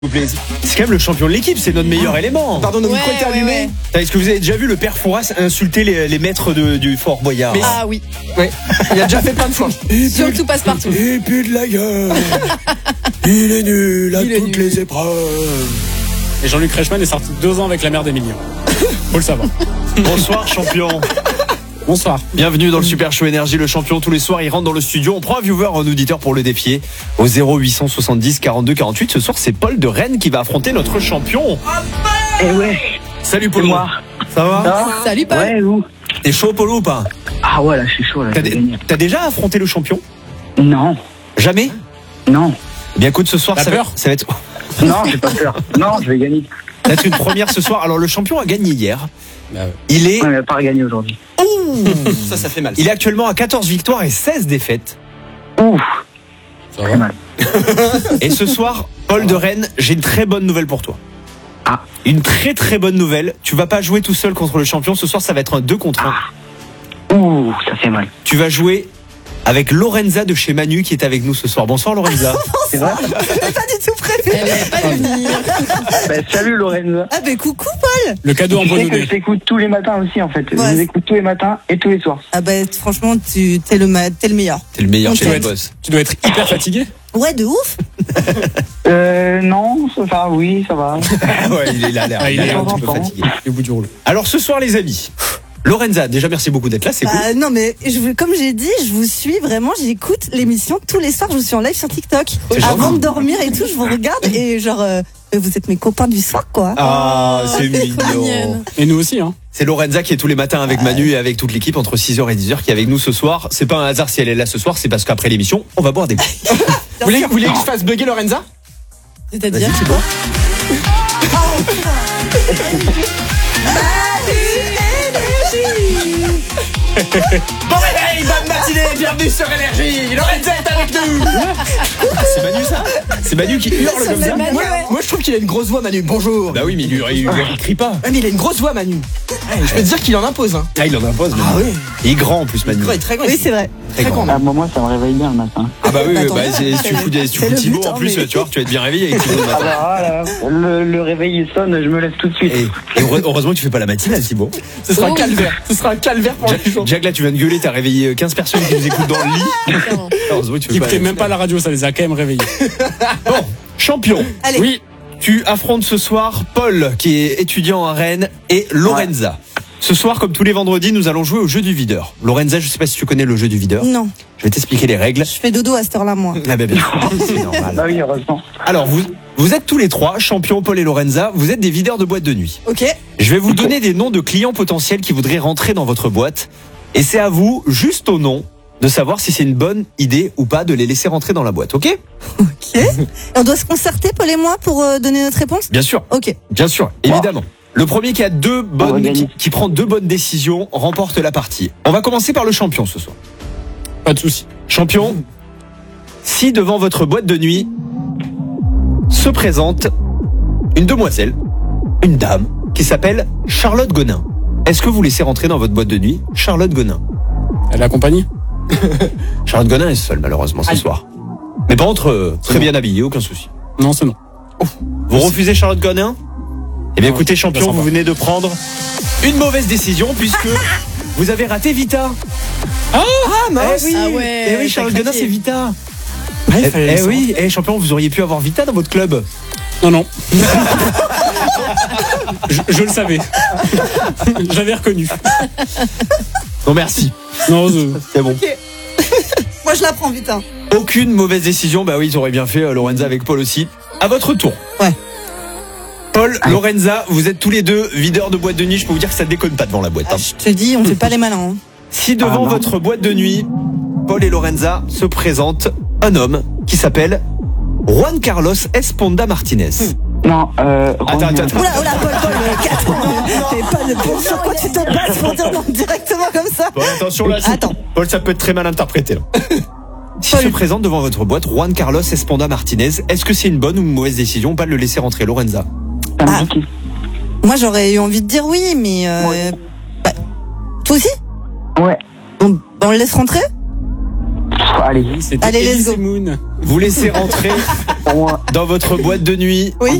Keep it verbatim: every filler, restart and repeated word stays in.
Vous plaît. C'est quand même le champion de l'équipe, c'est notre meilleur élément. Pardon, nos Ouais, micros étaient ouais, allumés. ouais. Est-ce que vous avez déjà vu le père Fouras insulter les, les maîtres de- du Fort Boyard? Mais- Ah oui, Ouais. Il a déjà fait plein de fois. surtout passe partout. Il pue de la gueule. Il est nul à Il est toutes nul. les épreuves. Et Jean-Luc Reichmann est sorti deux ans avec la mère d'Emilien. Faut le savoir. Bonsoir champion. Bonsoir. Bienvenue dans le Super Show Énergie, le champion. Tous les soirs, il rentre dans le studio. On prend un viewer, un auditeur pour le défier au zéro huit cent soixante-dix quarante-deux quarante-huit. Ce soir, c'est Paul de Rennes qui va affronter notre champion. Eh ouais, Salut Paul. c'est moi. Ça va? Ça va Salut Paul. Ouais, vous T'es chaud Polo ou pas? Ah ouais, là, je suis chaud, là, T'as je vais dé- gagner. t'as déjà affronté le champion? Non, Jamais? non, Eh bien écoute, ce soir, T'as ça va, peur ça va être... non, j'ai pas peur. Non, je vais gagner. ça va être une première ce soir. Alors le champion a gagné hier. Bah ouais. Il est, Ouais, mais pas gagner aujourd'hui. Ça, ça fait mal. il est actuellement à quatorze victoires et seize défaites. Ouf, Ça très va. mal. Et ce soir, Paul de Rennes, j'ai une très bonne nouvelle pour toi. Ah. Une très très bonne nouvelle. Tu vas pas jouer tout seul contre le champion. Ce soir, ça va être un deux contre un. Ouh, ça fait mal. Tu vas jouer avec Lorenza de chez Manu qui est avec nous ce soir. Bonsoir Lorenza. C'est vrai Pas du tout prévu. Elle va pas venir. Bah, salut Lorenza. Ah ben coucou Paul. Le cadeau en Tu sais que bonne je t'écoute tous les matins aussi, en fait. Je Ouais. vous écoute tous les matins et tous les soirs. Ah ben franchement tu t'es le ma- t'es le meilleur. T'es le meilleur On chez t'aime. les boss. Tu dois être hyper fatigué. Ouais de ouf. Euh, non, enfin, oui, ça va. Ouais, il est là, l'air. Ah, il il a est l'air un là, petit peu pardon. fatigué. Et au bout du rouleau. Alors ce soir les amis, Lorenza, déjà merci beaucoup d'être là, c'est cool. Bah, non mais je, vous- comme j'ai dit, je vous suis vraiment, j'écoute l'émission tous les soirs, je suis en live sur TikTok. C'est Avant gentil. de dormir et tout, je vous regarde et genre euh, vous êtes mes copains du soir quoi. Ah, c'est t'es trop mignon. mignonne. Et nous aussi, hein. C'est Lorenza qui est tous les matins avec Manu et avec toute l'équipe entre six heures et dix heures qui est avec nous ce soir. C'est pas un hasard si elle est là ce soir, c'est parce qu'après l'émission, on va boire des coups. Vous voulez, vous voulez que je fasse bugger Lorenza? C'est-à-dire Vas-y, c'est bon. Bon réveil, bonne matinée, bienvenue sur Énergie. Lorenza est avec nous. Ah, c'est Manu ça? C'est Manu qui hurle Ça comme fait ça? Manu, Moi, ouais. moi, je trouve qu'il a une grosse voix, Manu. Bonjour. Bah oui, mais il, il, il, il crie pas. Ouais, mais il a une grosse voix, Manu. Ouais, je peux te dire qu'il en impose. Hein. Ah, il en impose. Ah oui. Il est grand en plus, Manu. Il est très grand. Oui c'est vrai. Très grand. Ah, bah, moi, ça me réveille bien le matin. Ah bah oui, Bah, oui, tant bah, mieux. c'est- si tu fous, des- si tu C'est fous le Thibaut but, en hein, plus, mais- tu vois, tu vas être bien réveillé avec Thibaut le Ah, matin. bah, ah, là, le, le réveil il sonne, je me lève tout de suite. Et, et heure- heureusement que tu fais pas la matinale, Thibaut. Ce sera un Oh. calvaire. Ce sera un calvaire pour Jack, les gens. Jack, là, tu viens de gueuler, t'as réveillé quinze personnes qui nous écoutent dans le lit. Heureusement que tu fais Ils pas écoutaient la même pas la radio, ça les a quand même réveillés. Bon, champion. Allez. Oui, tu affrontes ce soir Paul, qui est étudiant à Rennes, et Lorenza. Ce soir, comme tous les vendredis, nous allons jouer au jeu du videur. Lorenza, je sais pas si tu connais le jeu du videur. Non, Je vais t'expliquer les règles. je fais dodo à cette heure-là moi. Ah ben bien sûr, c'est Bah normal. oui, heureusement. Alors, vous, vous êtes tous les trois, champions Paul et Lorenza, vous êtes des videurs de boîtes de nuit. Ok. Je vais vous donner des noms de clients potentiels qui voudraient rentrer dans votre boîte. Et c'est à vous, juste au nom, de savoir si c'est une bonne idée ou pas de les laisser rentrer dans la boîte, ok? Ok. Et on doit se concerter Paul et moi pour euh, donner notre réponse. Bien sûr. Ok. Bien sûr, évidemment. Le premier qui a deux On bonnes, va qui, gagner. qui prend deux bonnes décisions remporte la partie. On va commencer par le champion ce soir. Pas de soucis. Champion, si devant votre boîte de nuit se présente une demoiselle, une dame, qui s'appelle Charlotte Gonin, est-ce que vous laissez rentrer dans votre boîte de nuit Charlotte Gonin? Elle est accompagnée. Charlotte Gonin est seule malheureusement ce Aïe. soir. Mais par contre, euh, très bon. bien habillée, aucun souci. Non, c'est non. Vous refusez Charlotte Gonin? Eh bien Non, écoutez ça champion, sent vous pas. venez de prendre une mauvaise décision puisque vous avez raté Vita. Ah, Eh mince. oui, Ah ouais, eh oui t'as Charlotte Gonin craqué. c'est Vita. Ouais, il Eh, fallait eh le savoir. oui, eh champion, vous auriez pu avoir Vita dans votre club. Non, non. je, je le savais. J'avais reconnu. Non merci. Non, euh, C'est bon. Moi je la prends vite hein. Aucune mauvaise décision. Bah oui, ils auraient bien fait euh, Lorenza avec Paul aussi. À votre tour. Ouais. Paul, Lorenza, vous êtes tous les deux videurs de boîte de nuit. Je peux vous dire que ça déconne pas devant la boîte. hein. Je te dis, on fait pas les malins. hein. Si devant Ah, non. votre boîte de nuit, Paul et Lorenza se présentent un homme qui s'appelle Juan Carlos Esponda Martinez. Non, euh. Attends, Romain. attends, attends. Oula, oula, Paul, Paul, euh, calme. T'es pas de bon sur quoi tu te bases pour dire non directement comme ça. Bon, attention là, c'est- Attends. Paul, ça peut être très mal interprété. Là. Si se présente devant votre boîte Juan Carlos Esponda Martinez, est-ce que c'est une bonne ou une mauvaise décision pas de le laisser rentrer, Lorenza? Ça me Ah. dit qui Moi j'aurais eu envie de dire oui, mais euh, Ouais. bah, toi aussi Ouais. on, on le laisse rentrer? Pff, Allez, C'était Allez, let's Elise go. Moon. Vous laissez rentrer pour moi. dans votre boîte de nuit Oui.